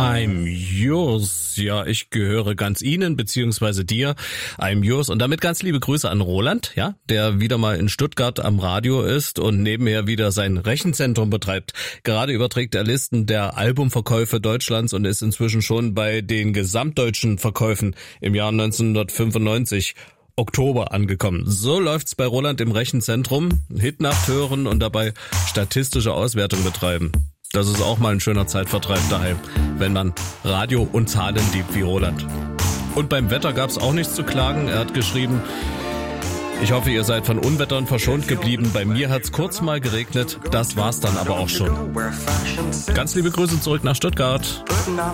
I'm yours. Ja, ich gehöre ganz Ihnen, beziehungsweise dir. I'm yours. Und damit ganz liebe Grüße an Roland, ja, der wieder mal in Stuttgart am Radio ist und nebenher wieder sein Rechenzentrum betreibt. Gerade überträgt er Listen der Albumverkäufe Deutschlands und ist inzwischen schon bei den gesamtdeutschen Verkäufen im Jahr 1995 Oktober angekommen. So läuft's bei Roland im Rechenzentrum. Hitnacht hören und dabei statistische Auswertung betreiben. Das ist auch mal ein schöner Zeitvertreib daheim, wenn man Radio und Zahlen liebt wie Roland. Und beim Wetter gab's auch nichts zu klagen. Er hat geschrieben: Ich hoffe, ihr seid von Unwettern verschont geblieben. Bei mir hat's kurz mal geregnet. Das war's dann aber auch schon. Ganz liebe Grüße zurück nach Stuttgart.